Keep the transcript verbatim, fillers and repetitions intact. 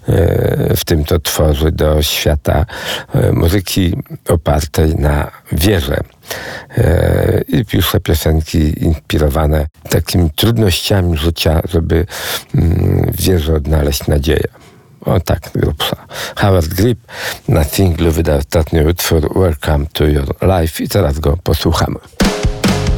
w tym to tworzy do świata muzyki opartej na wierze. I pisze piosenki inspirowane takimi trudnościami życia, żeby w wierze odnaleźć nadzieję. O tak, grubsza. Howard Grip na singlu wydał ostatni utwór Welcome to Your Life i teraz go posłuchamy.